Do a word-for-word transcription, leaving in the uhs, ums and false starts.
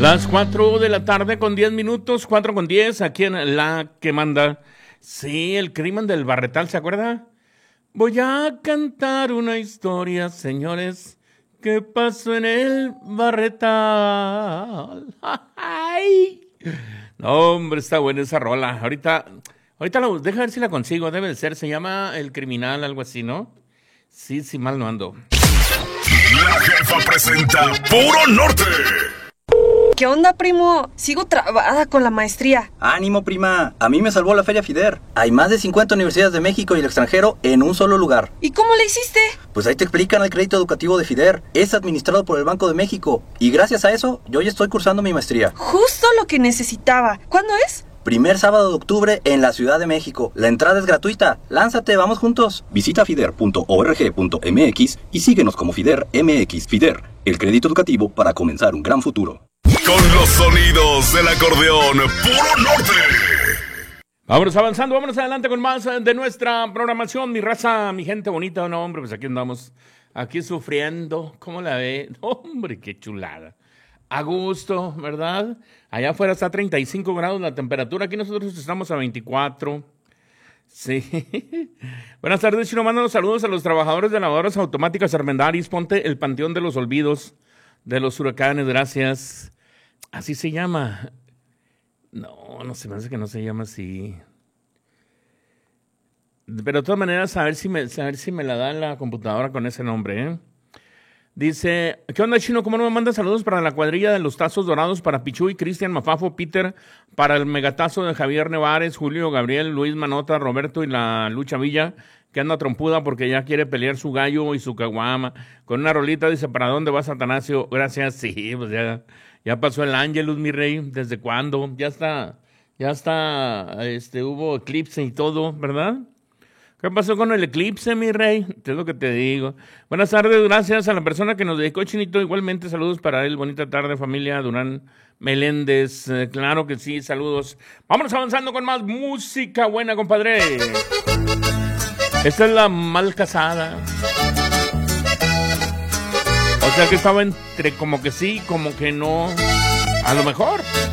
Las cuatro de la tarde con diez minutos, cuatro con diez, aquí en La que Manda. Sí, el crimen del Barretal, ¿se acuerda? Voy a cantar una historia, señores, que pasó en el Barretal. ¡Ay! No, hombre, está buena esa rola. Ahorita, ahorita la, deja ver si la consigo, debe de ser, se llama El Criminal, algo así, ¿no? Sí, sí, mal no ando. La Jefa presenta Puro Norte. ¿Qué onda, primo? Sigo trabada con la maestría. Ánimo, prima. A mí me salvó la Feria FIDER. Hay más de cincuenta universidades de México y el extranjero en un solo lugar. ¿Y cómo le hiciste? Pues ahí te explican el crédito educativo de FIDER. Es administrado por el Banco de México. Y gracias a eso, yo ya estoy cursando mi maestría. Justo lo que necesitaba. ¿Cuándo es? Primer sábado de octubre en la Ciudad de México. La entrada es gratuita. Lánzate, vamos juntos. Visita fider punto org punto mx y síguenos como FIDER M X. FIDER, el crédito educativo para comenzar un gran futuro. Con los sonidos del acordeón, Puro Norte. Vámonos avanzando, vámonos adelante con más de nuestra programación. Mi raza, mi gente bonita, no, hombre, pues aquí andamos, aquí sufriendo. ¿Cómo la ve? Hombre, qué chulada. A gusto, ¿verdad? Allá afuera está a treinta y cinco grados la temperatura, aquí nosotros estamos a veinticuatro. Sí. Buenas tardes, Chino. Mando los saludos a los trabajadores de lavadoras automáticas Armendaris. Ponte el Panteón de los Olvidos de los Huracanes, gracias. Así se llama. No, no se me hace que no se llama así. Pero de todas maneras, a ver si me, a ver si me la da en la computadora con ese nombre, ¿eh? Dice, ¿qué onda, Chino? ¿Cómo no me manda saludos para la cuadrilla de los Tazos Dorados, para Pichuy, Cristian, Mafafo, Peter, para el megatazo de Javier Nevares, Julio, Gabriel, Luis Manota, Roberto y la Lucha Villa, que anda trompuda porque ya quiere pelear su gallo y su caguama? Con una rolita dice, ¿para dónde vas, Atanasio? Gracias, sí, pues ya, ya pasó el Ángelus, mi rey. ¿Desde cuándo? Ya está, ya está, este, hubo eclipse y todo, ¿verdad? ¿Qué pasó con el eclipse, mi rey? Es lo que te digo. Buenas tardes, gracias a la persona que nos dedicó, Chinito. Igualmente, saludos para él. Bonita tarde, familia Durán Meléndez. Eh, claro que sí, saludos. Vámonos avanzando con más música buena, compadre. Esta es La Mal Casada. O sea que estaba entre como que sí, como que no. A lo mejor.